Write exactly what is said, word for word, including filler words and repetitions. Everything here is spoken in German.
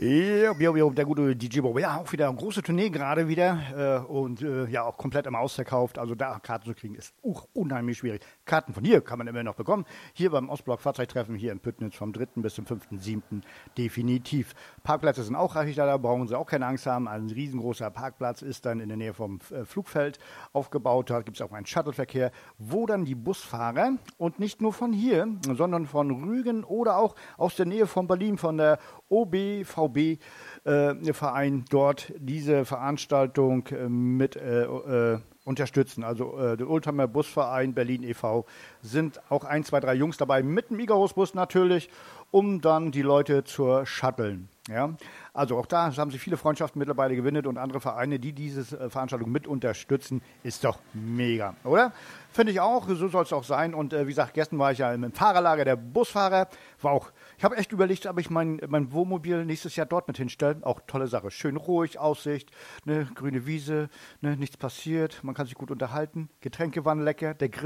Ja, ja, ja, der gute D J Bob. Ja, auch wieder eine große Tournee gerade wieder äh, und äh, ja, auch komplett im Ausverkauft. Also da Karten zu kriegen ist uh, unheimlich schwierig. Karten von hier kann man immer noch bekommen. Hier beim Ostblock Fahrzeugtreffen hier in Püttnitz vom dritten bis zum fünften siebten definitiv. Parkplätze sind auch reichlich da, da brauchen Sie auch keine Angst haben. Ein riesengroßer Parkplatz ist dann in der Nähe vom äh, Flugfeld aufgebaut. Da gibt es auch einen Shuttleverkehr, wo dann die Busfahrer und nicht nur von hier, sondern von Rügen oder auch aus der Nähe von Berlin, von der O B V B-Verein äh, dort diese Veranstaltung äh, mit äh, äh, unterstützen. Also äh, der Oldtimer Busverein Berlin e V sind auch ein, zwei, drei Jungs dabei, mit dem Icarus-Bus natürlich, um dann die Leute zu shutteln. Ja? Also auch da haben sich viele Freundschaften mittlerweile gewinnt und andere Vereine, die diese äh, Veranstaltung mit unterstützen, ist doch mega, oder? Finde ich auch, so soll es auch sein. Und äh, wie gesagt, gestern war ich ja im Fahrerlager der Busfahrer, war auch, ich habe echt überlegt, ob ich mein, mein Wohnmobil nächstes Jahr dort mit hinstelle. Auch tolle Sache, schön ruhig, Aussicht, ne, grüne Wiese, ne, nichts passiert, man kann sich gut unterhalten, Getränke waren lecker, der Grill